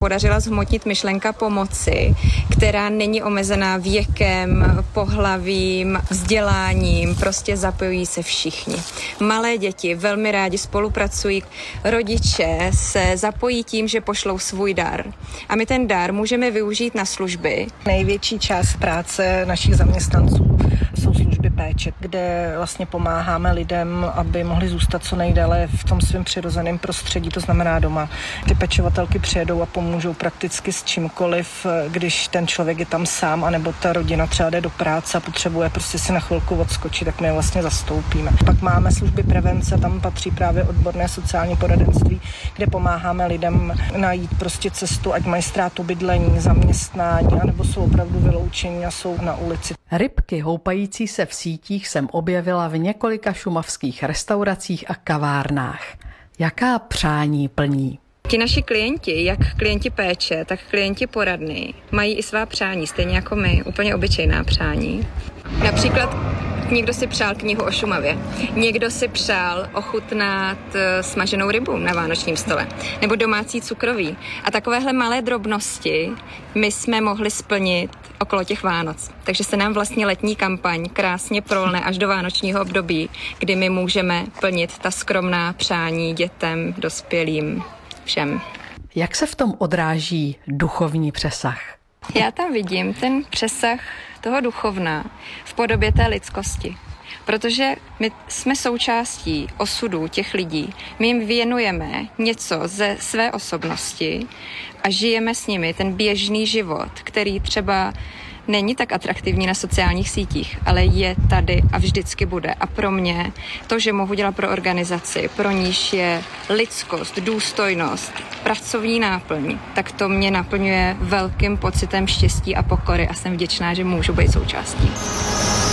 podařila zhmotnit myšlenka pomoci, která není omezená věkem, pohlavím, vzděláním, prostě zapojují se všichni. Malé děti velmi rádi spolupracují, rodiče se zapojí tím, že pošlou svůj dar. A my ten dar můžeme využít na služby. Největší část práce našich zaměstnanců jsou služby péče, kde vlastně pomáháme lidem, aby mohli zůstat co nejdéle v tom svém přirozeném prostředí, to znamená doma. Ty pečovatelky přijedou a pomůžou prakticky s čímkoliv, když ten člověk je tam sám, anebo ta rodina třeba jde do práce a potřebuje prostě si na chvilku odskočit, tak my je vlastně zastoupíme. Pak máme služby prevence, tam patří právě odborné sociální poradenství, kde pomáháme lidem najít prostě cestu, ať mají ztrátu bydlení, zaměstnání, anebo jsou opravdu vyloučení a jsou na ulici. Rybky houpající se v sítích jsem objevila v několika šumavských restauracích a kavárnách. Jaká přání plní? Ti naši klienti, jak klienti péče, tak klienti poradny, mají i svá přání, stejně jako my, úplně obyčejná přání. Například někdo si přál knihu o Šumavě, někdo si přál ochutnat smaženou rybu na vánočním stole, nebo domácí cukroví. A takovéhle malé drobnosti my jsme mohli splnit okolo těch Vánoc. Takže se nám vlastně letní kampaň krásně prolne až do vánočního období, kdy my můžeme plnit ta skromná přání dětem, dospělým, všem. Jak se v tom odráží duchovní přesah? Já tam vidím ten přesah toho duchovna v podobě té lidskosti. Protože my jsme součástí osudů těch lidí. My jim věnujeme něco ze své osobnosti a žijeme s nimi ten běžný život, který třeba není tak atraktivní na sociálních sítích, ale je tady a vždycky bude. A pro mě to, že mohu dělat pro organizaci, pro níž je lidskost, důstojnost, pracovní náplň, tak to mě naplňuje velkým pocitem štěstí a pokory a jsem vděčná, že můžu být součástí.